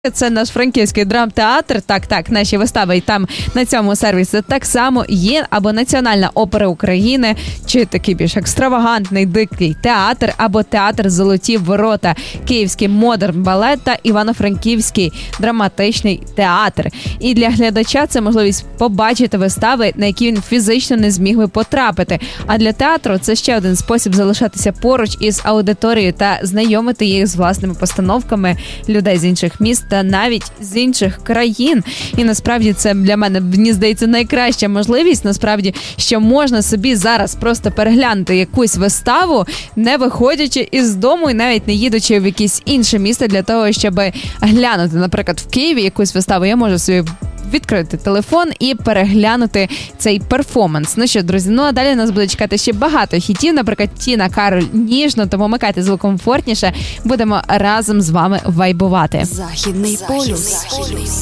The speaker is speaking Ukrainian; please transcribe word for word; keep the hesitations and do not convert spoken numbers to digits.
Це наш франківський драмтеатр. Так, так, наші вистави і там на цьому сервісі так само є. Або Національна опера України, чи такий більш екстравагантний дикий театр, або театр «Золоті ворота», Київський модерн балет та Івано-Франківський драматичний театр. І для глядача це можливість побачити вистави, на які він фізично не зміг би потрапити. А для театру це ще один спосіб залишатися поруч із аудиторією та знайомити їх з власними постановками людей з інших міст та навіть з інших країн. І насправді це для мене, мені здається, найкраща можливість, насправді, що можна собі зараз просто переглянути якусь виставу, не виходячи із дому і навіть не їдучи в якесь інше місто для того, щоб глянути, наприклад, в Києві якусь виставу. Я можу собі відкрити телефон і переглянути цей перформанс. Ну що, друзі, ну а далі нас буде чекати ще багато хітів, наприклад, Тіна Кароль «Ніжно», тому вмикайте звук комфортніше, будемо разом з вами вайбувати. Західний полюс.